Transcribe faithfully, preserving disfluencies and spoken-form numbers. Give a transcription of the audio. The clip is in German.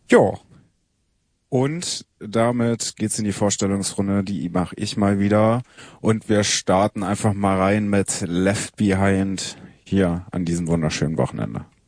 Ja. Und damit geht's in die Vorstellungsrunde, die mache ich mal wieder. Und wir starten einfach mal rein mit Left Behind hier an diesem wunderschönen Wochenende.